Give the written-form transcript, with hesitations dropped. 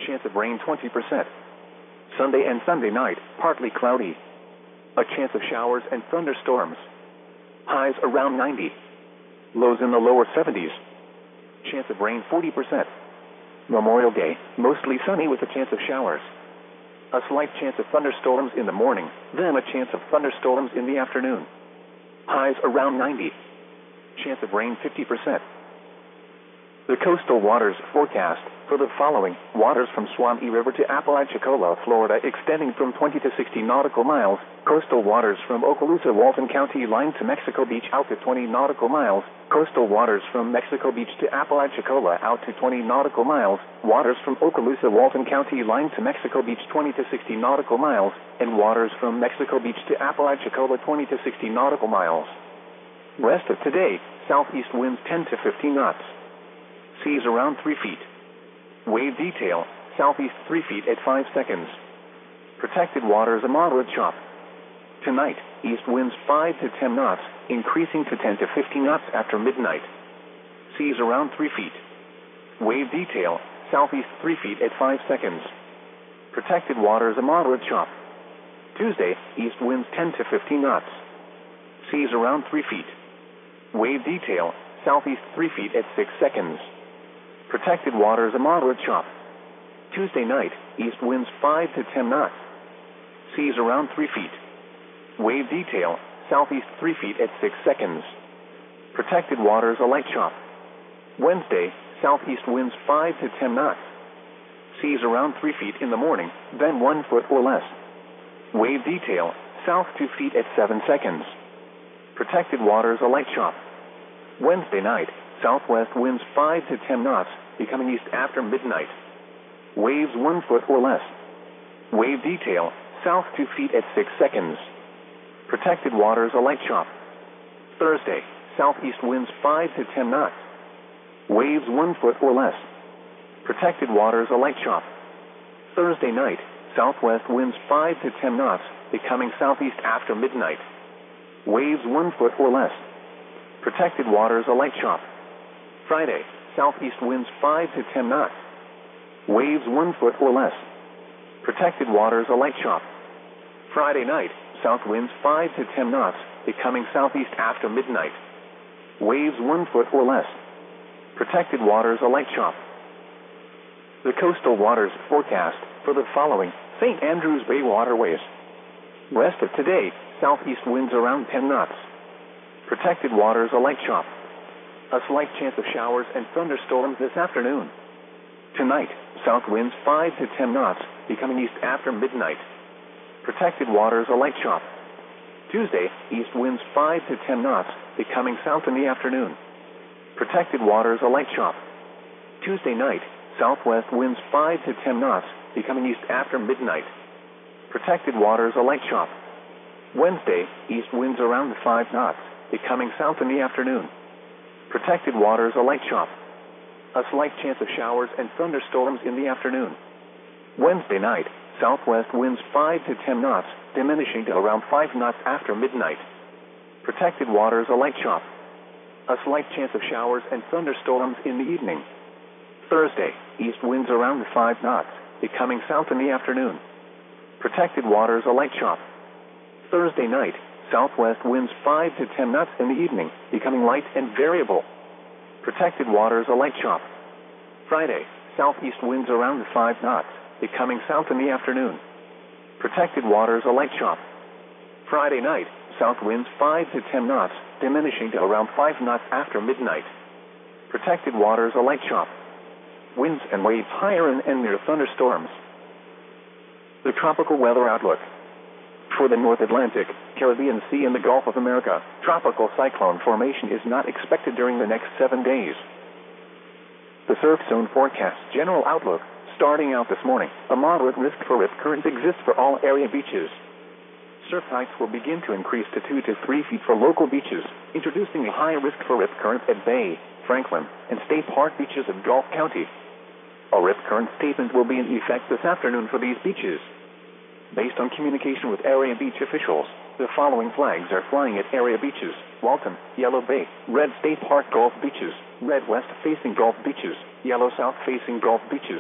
chance of rain 20%. Sunday and Sunday night, partly cloudy. A chance of showers and thunderstorms. Highs around 90. Lows in the lower 70s. Chance of rain 40%. Memorial Day, mostly sunny with a chance of showers. A slight chance of thunderstorms in the morning, then a chance of thunderstorms in the afternoon. Highs around 90. Chance of rain 50%. The coastal waters forecast for the following: waters from Suwannee River to Apalachicola, Florida, extending from 20 to 60 nautical miles. Coastal waters from Okaloosa, Walton County line to Mexico Beach out to 20 nautical miles. Coastal waters from Mexico Beach to Apalachicola out to 20 nautical miles. Waters from Okaloosa, Walton County line to Mexico Beach 20 to 60 nautical miles. And waters from Mexico Beach to Apalachicola 20 to 60 nautical miles. Rest of today, southeast winds 10 to 15 knots. Seas around 3 feet. Wave detail, southeast 3 feet at 5 seconds. Protected waters a moderate chop. Tonight, east winds 5 to 10 knots, increasing to 10 to 15 knots after midnight. Seas around 3 feet. Wave detail, southeast 3 feet at 5 seconds. Protected waters a moderate chop. Tuesday, east winds 10 to 15 knots. Seas around 3 feet. Wave detail, southeast 3 feet at 6 seconds. Protected waters a moderate chop. Tuesday night, east winds 5 to 10 knots. Seas around 3 feet. Wave detail, southeast 3 feet at 6 seconds. Protected waters a light chop. Wednesday, southeast winds 5 to 10 knots. Seas around 3 feet in the morning, then 1 foot or less. Wave detail, south 2 feet at 7 seconds. Protected waters a light chop. Wednesday night, southwest winds 5 to 10 knots, becoming east after midnight. Waves 1 foot or less. Wave detail, south 2 feet at 6 seconds. Protected waters a light chop. Thursday, southeast winds 5 to 10 knots. Waves 1 foot or less. Protected waters a light chop. Thursday night, southwest winds 5 to 10 knots, becoming southeast after midnight. Waves 1 foot or less. Protected waters a light chop. Friday, southeast winds 5 to 10 knots. Waves 1 foot or less. Protected waters a light chop. Friday night, south winds 5 to 10 knots, becoming southeast after midnight. Waves 1 foot or less. Protected waters a light chop. The coastal waters forecast for the following: St. Andrews Bay waterways. Rest of today, southeast winds around 10 knots. Protected waters a light chop. A slight chance of showers and thunderstorms this afternoon. Tonight, south winds 5 to 10 knots, becoming east after midnight. Protected waters a light chop. Tuesday, east winds 5 to 10 knots, becoming south in the afternoon. Protected waters a light chop. Tuesday night, southwest winds 5 to 10 knots, becoming east after midnight. Protected waters a light chop. Wednesday, east winds around 5 knots, becoming south in the afternoon. Protected waters a light chop. A slight chance of showers and thunderstorms in the afternoon. Wednesday night, southwest winds 5 to 10 knots, diminishing to around 5 knots after midnight. Protected waters a light chop. A slight chance of showers and thunderstorms in the evening. Thursday, east winds around 5 knots, becoming south in the afternoon. Protected waters a light chop. Thursday night, southwest winds 5 to 10 knots in the evening, becoming light and variable. Protected waters a light chop. Friday, southeast winds around 5 knots, becoming south in the afternoon. Protected waters a light chop. Friday night, south winds 5 to 10 knots, diminishing to around 5 knots after midnight. Protected waters a light chop. Winds and waves higher and near thunderstorms. The tropical weather outlook. For the North Atlantic, Caribbean Sea, and the Gulf of America, tropical cyclone formation is not expected during the next 7 days. The surf zone forecast general outlook. Starting out this morning, a moderate risk for rip currents exists for all area beaches. Surf heights will begin to increase to 2 to 3 feet for local beaches, introducing a high risk for rip currents at Bay, Franklin, and State Park beaches of Gulf County. A rip current statement will be in effect this afternoon for these beaches. Based on communication with area beach officials, the following flags are flying at area beaches: Walton, Yellow Bay, Red State Park Gulf beaches, Red West facing Gulf beaches, Yellow South facing Gulf beaches,